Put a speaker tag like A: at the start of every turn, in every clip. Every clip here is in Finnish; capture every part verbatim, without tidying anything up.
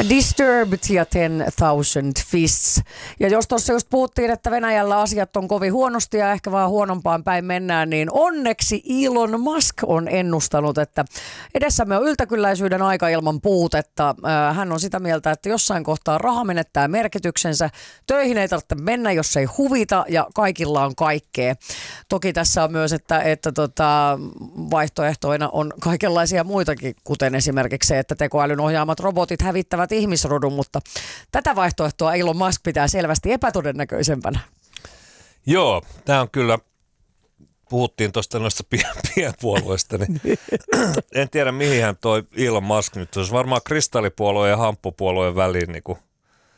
A: Disturbed ja ten thousand Fists. Ja jos tuossa just puhuttiin, että Venäjällä asiat on kovin huonosti ja ehkä vaan huonompaan päin mennään, niin onneksi Elon Musk on ennustanut, että edessämme on yltäkylläisyyden aika ilman puutetta. Hän on sitä mieltä, että jossain kohtaa raha menettää merkityksensä, töihin ei tarvitse mennä, jos ei huvita ja kaikilla on kaikkea. Toki tässä on myös, että, että tota, vaihtoehtoina on kaikenlaisia muitakin, kuten esimerkiksi se, että tekoälyn ohjaamat robotit hävittävät ihmisrodun, mutta tätä vaihtoehtoa Elon Musk pitää selvästi epätodennäköisempänä.
B: Joo, tämä on kyllä, puhuttiin tuosta noista pienpuolueista, niin en tiedä mihin hän toi Elon Musk nyt, se olisi varmaan kristallipuolueen ja hamppupuolueen väliin niin kuin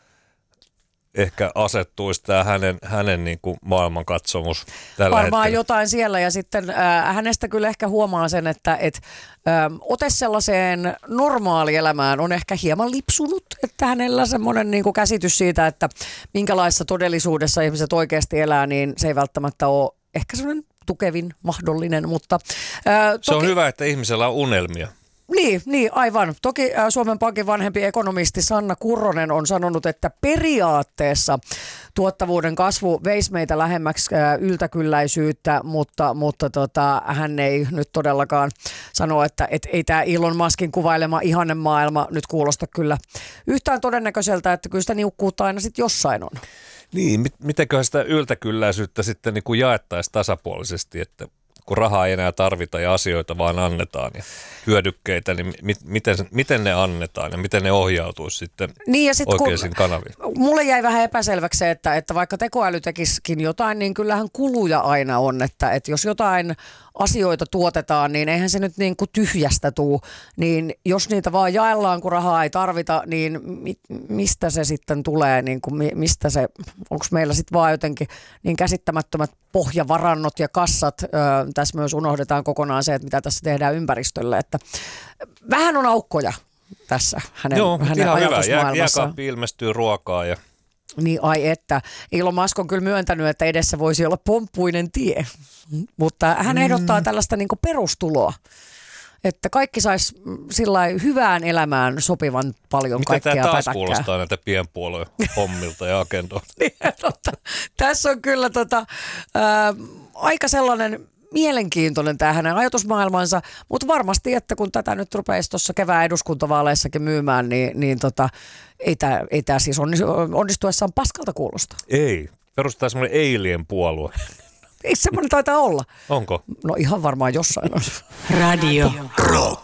B: ehkä asettuisi tämä hänen, hänen niin kuin maailmankatsomus tällä
A: Varmaan
B: hetkellä.
A: Jotain siellä ja sitten äh, hänestä kyllä ehkä huomaa sen, että et, äh, ote sellaiseen normaalielämään on ehkä hieman lipsunut, että hänellä semmoinen niin kuin käsitys siitä, että minkälaisessa todellisuudessa ihmiset oikeasti elää, niin se ei välttämättä ole ehkä semmoinen tukevin mahdollinen, mutta äh, toki...
B: Se on hyvä, että ihmisellä on unelmia.
A: Niin, niin, aivan. Toki Suomen Pankin vanhempi ekonomisti Sanna Kurronen on sanonut, että periaatteessa tuottavuuden kasvu veisi meitä lähemmäksi yltäkylläisyyttä, mutta, mutta tota, hän ei nyt todellakaan sano, että et ei tämä Elon Muskin kuvailema ihannemaailma nyt kuulosta kyllä yhtään todennäköiseltä, että kyllä sitä niukkuutta aina sitten jossain on.
B: Niin, mit, mitenköhän sitä yltäkylläisyyttä sitten niin kuin jaettaisiin tasapuolisesti, että kun rahaa ei enää tarvita ja asioita vaan annetaan ja hyödykkeitä, niin mi- miten, miten ne annetaan ja miten ne ohjautuisi sitten niin ja sit oikeisiin kanaviin?
A: Mulle jäi vähän epäselväksi se, että, että vaikka tekoäly tekisikin jotain, niin kyllähän kuluja aina on, että, että jos jotain asioita tuotetaan, niin eihän se nyt niin kuin tyhjästä tuu, niin jos niitä vaan jaellaan, kun rahaa ei tarvita, niin mi- mistä se sitten tulee, niin kuin mi- mistä se, onko meillä sitten vaan jotenkin niin käsittämättömät pohjavarannot ja kassat, öö, tässä myös unohdetaan kokonaan se, että mitä tässä tehdään ympäristölle, että vähän on aukkoja tässä hänen,
B: Joo,
A: hänen
B: ihan
A: ajatusmaailmassaan.
B: Hyvä. Jääkaappi ilmestyy ruokaa ja...
A: Niin ai että. Ilon Musk on kyllä myöntänyt, että edessä voisi olla pomppuinen tie, mutta hän ehdottaa mm. tällaista niin kuin perustuloa, että kaikki saisi sillain hyvään elämään sopivan paljon
B: miten
A: kaikkea pätäkkää.
B: Miten tämä taas kuulostaa näitä pienpuolueen hommilta ja agendoilta?
A: Niin, totta. Tässä on kyllä tota, ää, aika sellainen mielenkiintoinen tämä hänen ajatusmaailmansa, mutta varmasti, että kun tätä nyt rupeaisi tuossa kevään eduskuntavaaleissakin myymään, niin, niin tota, ei tämä ei tää siis onnistuessaan paskalta kuulosta.
B: Ei. Perustaa semmoinen eilien puolue.
A: Ei semmoinen taitaa olla.
B: Onko?
A: No ihan varmaan jossain on.
C: Radio
D: Rock.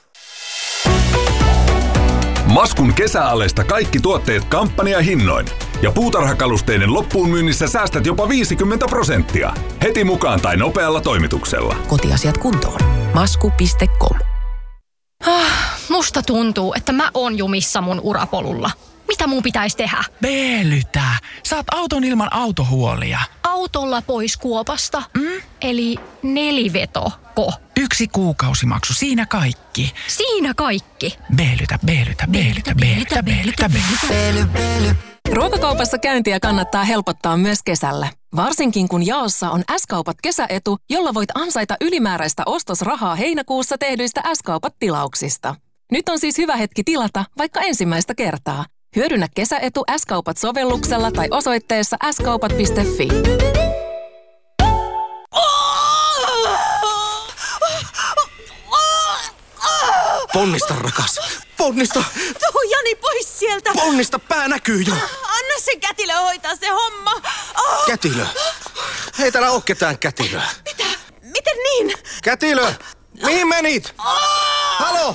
D: Maskun kesäalesta kaikki tuotteet kampanjahinnoin. Ja puutarhakalusteiden loppuun myynnissä säästät jopa viisikymmentä prosenttia. Heti mukaan tai nopealla toimituksella.
C: Kotiasiat kuntoon. masku piste com.
E: Ah, musta tuntuu, että mä oon jumissa mun urapolulla. Mitä mun pitäisi tehdä?
F: Veelytä. Saat auton ilman autohuolia.
E: Autolla pois kuopasta? Mm? Eli nelivetoko?
F: Yksi kuukausimaksu, siinä kaikki.
E: Siinä kaikki?
F: Veelytä, veelytä, veelytä, veelytä, veelytä, veelytä.
C: Ruokakaupassa käyntiä kannattaa helpottaa myös kesällä. Varsinkin kun jaossa on S-kaupat kesäetu, jolla voit ansaita ylimääräistä ostosrahaa heinäkuussa tehdyistä S-kaupat-tilauksista. Nyt on siis hyvä hetki tilata vaikka ensimmäistä kertaa. Hyödynnä kesäetu S-kaupat-sovelluksella tai osoitteessa s kaupat piste f i.
G: Ponnista, rakas. Ponnista.
H: Tuu Jani pois sieltä.
G: Ponnista, pää näkyy jo.
H: Anna sen kätilö hoitaa se homma. Oh.
G: Kätilö. Ei täällä oo ketään kätilöä.
H: Mitä? Miten niin?
G: Kätilö. Mihin menit? Halo.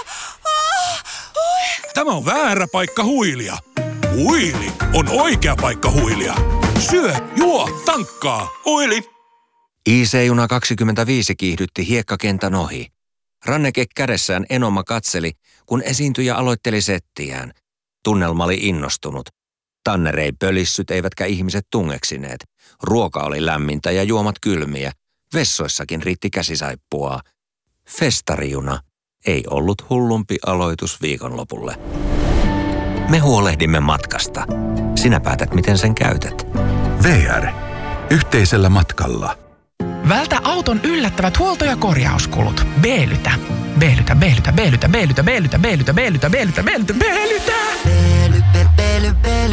I: Tämä on väärä paikka huilia. Huili on oikea paikka huilia. Syö, juo, tankkaa. Huili.
J: I C-juna kaksikymmentäviisi kiihdytti hiekkakentän ohi. Ranneke kädessään Enoma katseli, kun esiintyjä aloitteli settiään. Tunnelma oli innostunut. Tanner ei pölissyt eivätkä ihmiset tungeksineet. Ruoka oli lämmintä ja juomat kylmiä. Vessoissakin riitti käsisaippua. Festarijuna ei ollut hullumpi aloitus viikonlopulle. Me huolehdimme matkasta. Sinä päätät, miten sen käytät.
D: V R. Yhteisellä matkalla.
F: Vältä auton yllättävät huolto- ja korjauskulut. Veelytä. Veelytä, veelytä, veelytä, veelytä, veelytä, veelytä, veelytä, veelytä, veelytä, veelytä.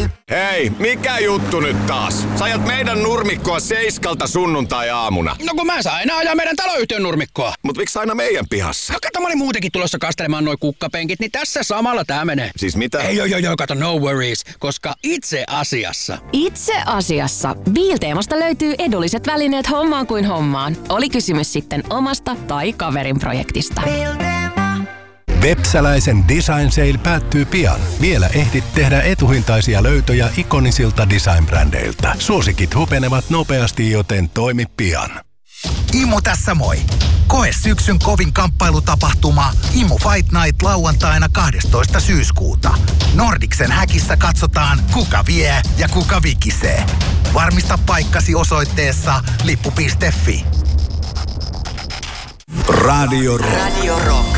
K: Hei, mikä juttu nyt taas? Sä ajat meidän nurmikkoa seiskalta sunnuntai-aamuna.
L: No kun mä saan aina ajaa meidän taloyhtiön nurmikkoa.
K: Mut miksi aina meidän pihassa?
L: No kato, mä olin muutenkin tulossa kastelemaan noi kukkapenkit, niin tässä samalla tää menee.
K: Siis mitä?
L: Ei joo joo joo, kato, no worries, koska itse asiassa.
C: Itse asiassa Biilteemasta löytyy edulliset välineet hommaan kuin hommaan. Oli kysymys sitten omasta tai kaverin projektista.
M: Vepsäläisen Design Sale päättyy pian. Vielä ehdit tehdä etuhintaisia löytöjä ikonisilta design-brändeiltä. Suosikit hupenevat nopeasti, joten toimi pian.
N: Imu tässä moi! Koe syksyn kovin kamppailutapahtuma Imu Fight Night lauantaina kahdestoista syyskuuta. Nordiksen häkissä katsotaan, kuka vie ja kuka vikisee. Varmista paikkasi osoitteessa lippu piste fi.
M: Radio Rock.
N: Radio Rock.